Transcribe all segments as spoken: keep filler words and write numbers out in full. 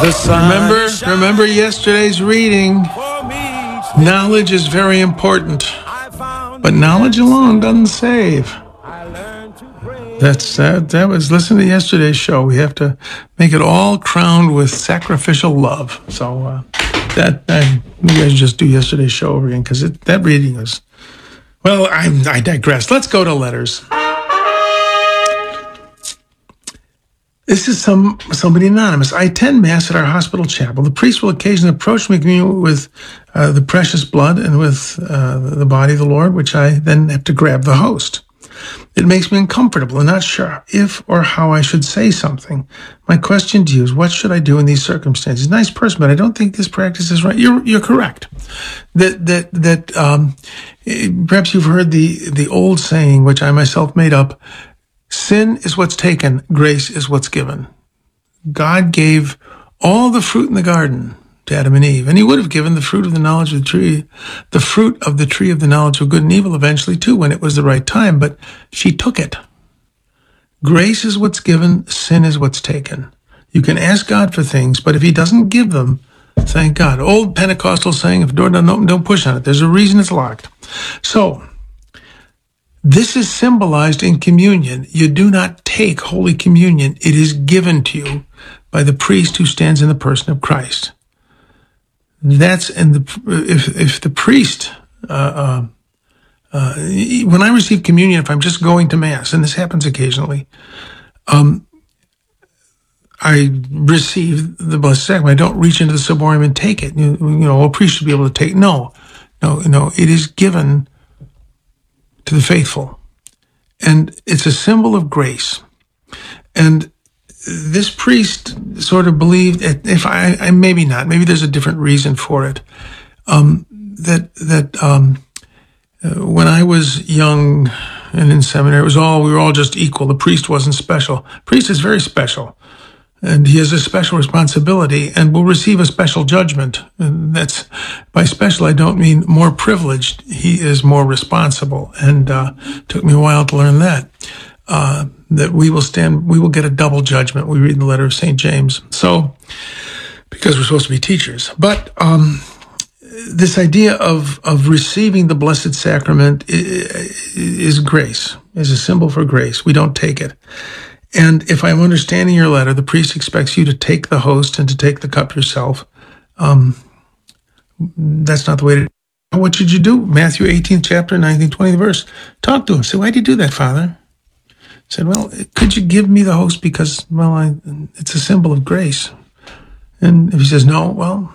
Remember, remember yesterday's reading. Knowledge is very important, but knowledge alone doesn't save. That's that. That was listen to yesterday's show. We have to make it all crowned with sacrificial love. So uh, that I, you guys just do yesterday's show over again because that reading is. Well, I, I digress. Let's go to letters. This is some somebody anonymous. I attend Mass at our hospital chapel. The priest will occasionally approach me with uh, the precious blood and with uh, the body of the Lord, which I then have to grab the host. It makes me uncomfortable and not sure if or how I should say something. My question to you is, what should I do in these circumstances? Nice person, but I don't think this practice is right. You're you're correct. That that that um, perhaps you've heard the the old saying, which I myself made up. Sin is what's taken, grace is what's given. God gave all the fruit in the garden to Adam and Eve, and he would have given the fruit of the knowledge of the tree, the fruit of the tree of the knowledge of good and evil eventually too, when it was the right time, but she took it. Grace is what's given, sin is what's taken. You can ask God for things, but if he doesn't give them, thank God. Old Pentecostal saying, if the door doesn't open, don't push on it. There's a reason it's locked. So, this is symbolized in communion. You do not take Holy Communion. It is given to you by the priest who stands in the person of Christ. That's in the, if, if the priest, uh, uh, uh, when I receive communion, if I'm just going to Mass, and this happens occasionally, um, I receive the Blessed Sacrament. I don't reach into the ciborium and take it. You, you know, a priest should be able to take, no, no, no, it is given to the faithful. And it's a symbol of grace. And this priest sort of believed, if I, I maybe not, maybe there's a different reason for it, um, that that um, uh, when I was young and in seminary, it was all, we were all just equal. The priest wasn't special. Priest is very special. And he has a special responsibility and will receive a special judgment. And that's, by special, I don't mean more privileged. He is more responsible. And uh, it took me a while to learn that, uh, that we will stand, we will get a double judgment. We read in the letter of Saint James. So, because we're supposed to be teachers. But um, this idea of, of receiving the Blessed Sacrament is grace, is a symbol for grace. We don't take it. And if I'm understanding your letter, the priest expects you to take the host and to take the cup yourself. Um, that's not the way to do it. What should you do? Matthew eighteenth chapter, nineteenth, twentieth verse. Talk to him. Say, why do you do that, Father? He said, well, could you give me the host because, well, I, it's a symbol of grace. And if he says no, well,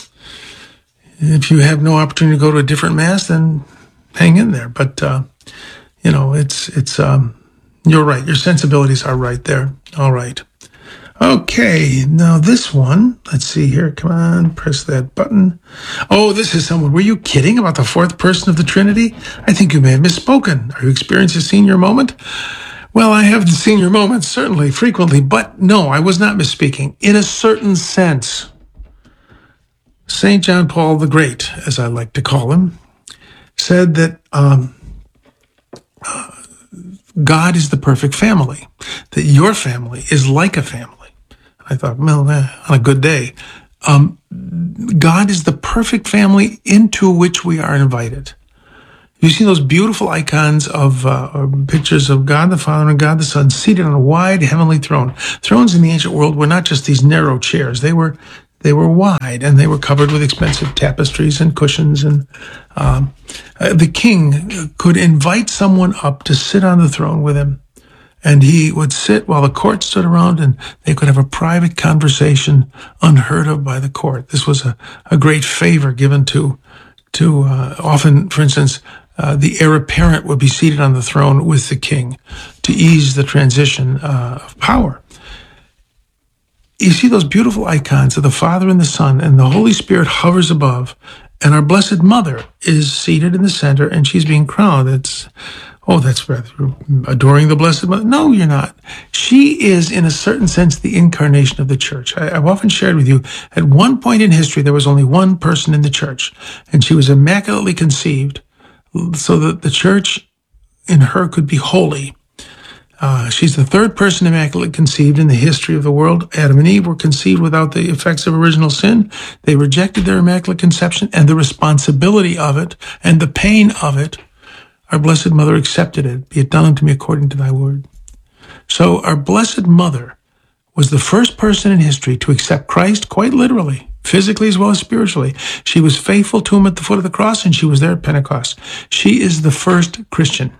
if you have no opportunity to go to a different Mass, then hang in there. But, uh, you know, it's, it's, um, you're right. Your sensibilities are right there. All right. Okay. Now this one, let's see here. Come on, press that button. Oh, this is someone. Were you kidding about the fourth person of the Trinity? I think you may have misspoken. Are you experiencing a senior moment? Well, I have the senior moments, certainly, frequently, but no, I was not misspeaking. In a certain sense, Saint John Paul the Great, as I like to call him, said that um, uh, God is the perfect family, that your family is like a family. I thought, well, eh, on a good day. Um, God is the perfect family into which we are invited. You see those beautiful icons of uh, pictures of God the Father and God the Son seated on a wide heavenly throne. Thrones in the ancient world were not just these narrow chairs. They were They were wide, and they were covered with expensive tapestries and cushions. And um, uh, the king could invite someone up to sit on the throne with him, and he would sit while the court stood around, and they could have a private conversation unheard of by the court. This was a, a great favor given to, to uh, often, for instance, uh, the heir apparent would be seated on the throne with the king to ease the transition uh, of power. You see those beautiful icons of the Father and the Son, and the Holy Spirit hovers above, and our Blessed Mother is seated in the center, and she's being crowned. It's, oh, that's rather adoring the Blessed Mother. No, you're not. She is, in a certain sense, the incarnation of the Church. I, I've often shared with you, at one point in history, there was only one person in the Church, and she was immaculately conceived, so that the Church in her could be holy. Uh, she's the third person immaculately conceived in the history of the world. Adam and Eve were conceived without the effects of original sin. They rejected their immaculate conception and the responsibility of it and the pain of it. Our Blessed Mother accepted it. Be it done unto me according to thy word. So our Blessed Mother was the first person in history to accept Christ quite literally, physically as well as spiritually. She was faithful to him at the foot of the cross, and she was there at Pentecost. She is the first Christian.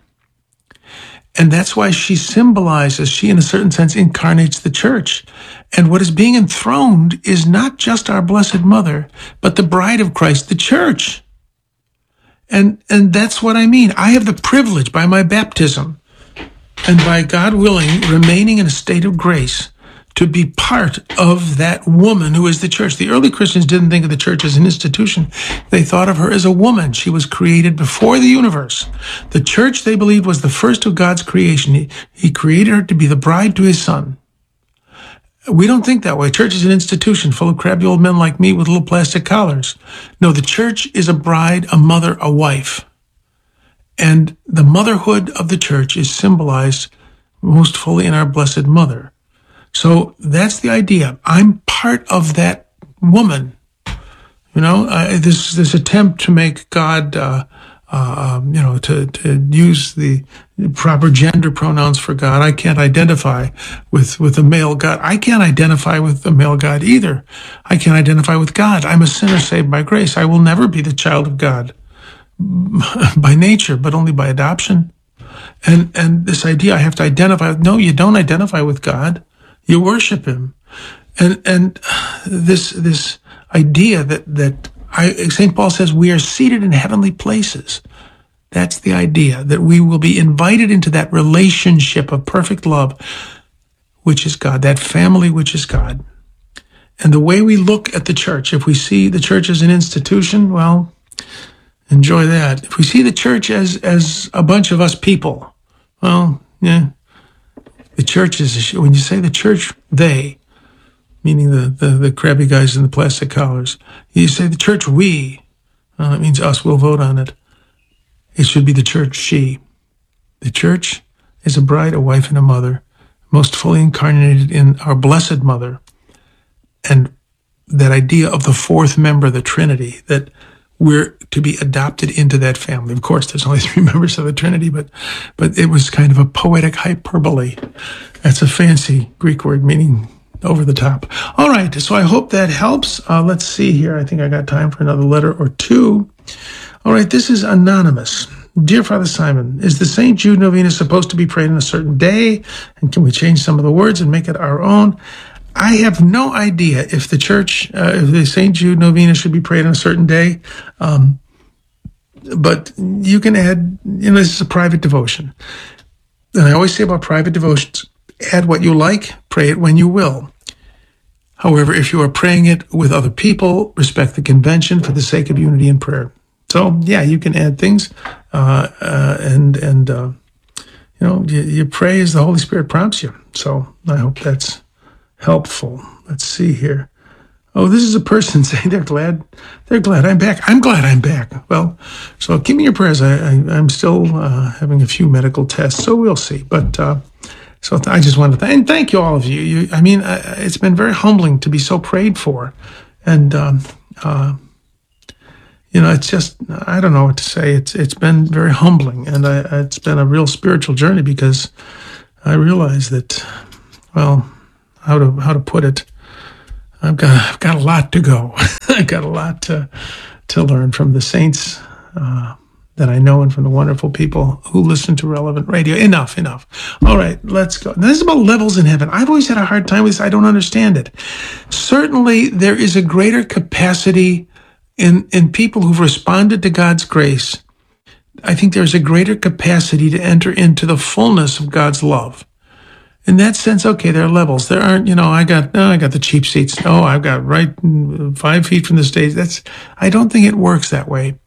And that's why she symbolizes, she in a certain sense incarnates the church. And what is being enthroned is not just our Blessed Mother, but the bride of Christ, the church. And, and that's what I mean. I have the privilege by my baptism and by God willing, remaining in a state of grace to be part of that woman who is the church. The early Christians didn't think of the church as an institution. They thought of her as a woman. She was created before the universe. The church, they believed, was the first of God's creation. He, he created her to be the bride to his son. We don't think that way. Church is an institution full of crabby old men like me with little plastic collars. No, the church is a bride, a mother, a wife. And the motherhood of the church is symbolized most fully in our Blessed Mother. So that's the idea. I'm part of that woman. You know, uh, this this attempt to make God, uh, uh, you know, to, to use the proper gender pronouns for God. I can't identify with, with a male God. I can't identify with a male God either. I can't identify with God. I'm a sinner saved by grace. I will never be the child of God by nature, but only by adoption. And and this idea I have to identify with, no, you don't identify with God. You worship him. And and this this idea that, that I, Saint Paul says we are seated in heavenly places. That's the idea, that we will be invited into that relationship of perfect love, which is God, that family which is God. And the way we look at the church, if we see the church as an institution, well, enjoy that. If we see the church as, as a bunch of us people, well, yeah. The church is, when you say the church, they, meaning the, the, the crabby guys in the plastic collars. You say the church, we, well, it means us, we'll vote on it. It should be the church, she. The church is a bride, a wife, and a mother, most fully incarnated in our Blessed Mother. And that idea of the fourth member, the Trinity, that we're to be adopted into that family. Of course, there's only three members of the Trinity, but but it was kind of a poetic hyperbole. That's a fancy Greek word meaning over the top. All right, so I hope that helps. Uh, let's see here. I think I got time for another letter or two. All right, this is anonymous. Dear Father Simon, is the Saint Jude Novena supposed to be prayed on a certain day? And can we change some of the words and make it our own? I have no idea if the church, uh, if the Saint Jude Novena should be prayed on a certain day. Um, but you can add, you know, this is a private devotion. And I always say about private devotions, add what you like, pray it when you will. However, if you are praying it with other people, respect the convention for the sake of unity and prayer. So, yeah, you can add things, uh, uh, and, and uh, you know, you, you pray as the Holy Spirit prompts you. So I hope that's helpful. Let's see here. Oh, this is a person saying they're glad, they're glad I'm back. I'm glad I'm back. Well, so keep me in your prayers. I, I, I'm still uh, having a few medical tests, so we'll see. But uh, so I just wanted to th- and thank you all of you. you I mean, uh, it's been very humbling to be so prayed for, and um, uh, you know, it's just I don't know what to say. It's it's been very humbling, and I, it's been a real spiritual journey because I realize that, well, how to how to put it. I've got I've got a lot to go. I've got a lot to to learn from the saints uh, that I know and from the wonderful people who listen to Relevant Radio. Enough, enough. All right, let's go. Now, this is about levels in heaven. I've always had a hard time with this. I don't understand it. Certainly, there is a greater capacity in in people who've responded to God's grace. I think there's a greater capacity to enter into the fullness of God's love. In that sense, okay, there are levels. There aren't, you know, I got, no, I got the cheap seats. No, I've got right five feet from the stage. That's, I don't think it works that way.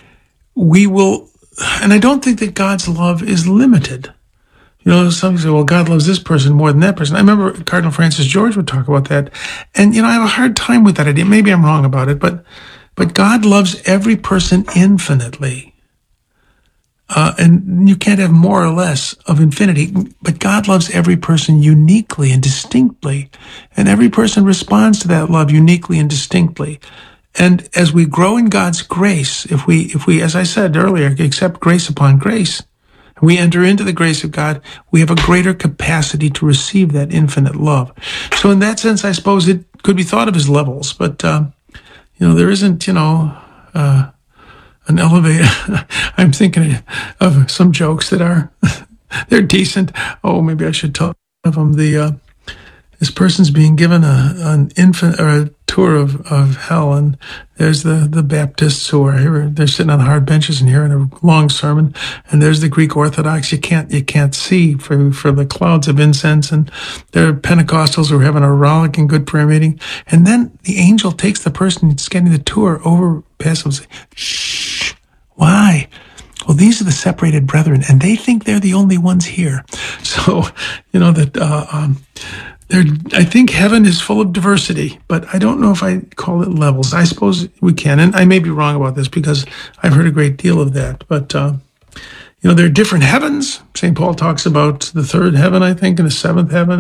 We will, and I don't think that God's love is limited. You know, some say, well, God loves this person more than that person. I remember Cardinal Francis George would talk about that. And, you know, I have a hard time with that idea. Maybe I'm wrong about it, but, but God loves every person infinitely. Uh, and you can't have more or less of infinity, but God loves every person uniquely and distinctly. And every person responds to that love uniquely and distinctly. And as we grow in God's grace, if we, if we, as I said earlier, accept grace upon grace, we enter into the grace of God, we have a greater capacity to receive that infinite love. So in that sense, I suppose it could be thought of as levels, but, uh, you know, there isn't, you know, uh, an elevator. I'm thinking of some jokes that are, they're decent. Oh, maybe I should talk of them. The, uh, this person's being given a, an infant or a tour of, of hell, and there's the, the Baptists who are here. They're sitting on hard benches and hearing a long sermon, and there's the Greek Orthodox. You can't you can't see for, for the clouds of incense, and there are Pentecostals who are having a rollicking good prayer meeting, and then the angel takes the person that's getting the tour over past them and says, "Shh, why?" Well, these are the separated brethren, and they think they're the only ones here. So, you know that. Uh, um, There, I think heaven is full of diversity, but I don't know if I call it levels. I suppose we can, and I may be wrong about this because I've heard a great deal of that. But, uh, you know, there are different heavens. Saint Paul talks about the third heaven, I think, and the seventh heaven,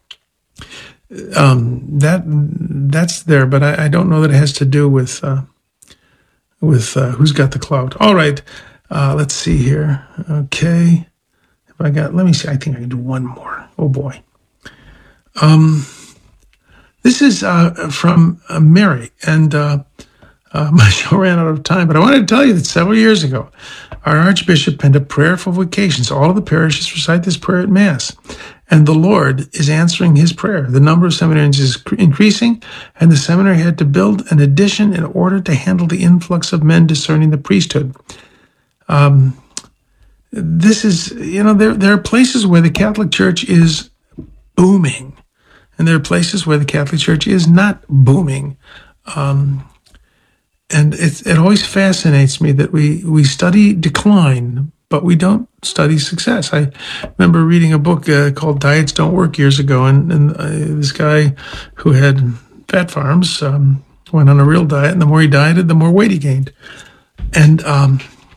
and um, that that's there. But I, I don't know that it has to do with uh, with uh, who's got the clout. All right, uh, let's see here. Okay, if I got, let me see. I think I can do one more. Oh boy. Um, this is uh, from uh, Mary, and uh, uh, my show ran out of time, but I wanted to tell you that several years ago, our Archbishop penned a prayer for vocations. All of the parishes recite this prayer at Mass, and the Lord is answering his prayer. The number of seminarians is increasing, and the seminary had to build an addition in order to handle the influx of men discerning the priesthood. Um, this is, you know, there, there are places where the Catholic Church is booming. And there are places where the Catholic Church is not booming. Um, and it, it always fascinates me that we, we study decline, but we don't study success. I remember reading a book uh, called Diets Don't Work years ago, and, and uh, this guy who had fat farms um, went on a real diet, and the more he dieted, the more weight he gained. And um,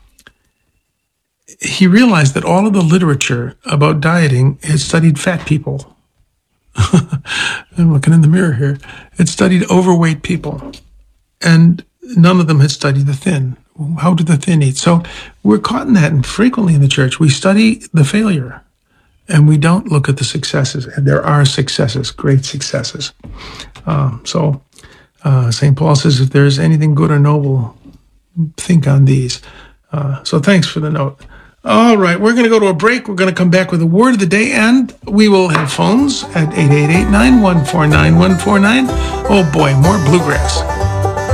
he realized that all of the literature about dieting had studied fat people. I'm looking in the mirror here. It studied overweight people, and none of them had studied the thin. How do the thin eat? So we're caught in that, and frequently in the church, we study the failure, and we don't look at the successes. And there are successes, great successes. Um, so uh, Saint Paul says, if there's anything good or noble, think on these. Uh, so thanks for the note. All right, we're going to go to a break. We're going to come back with a word of the day, and we will have phones at eight eight eight, nine one four, nine one four nine. Oh boy, more bluegrass.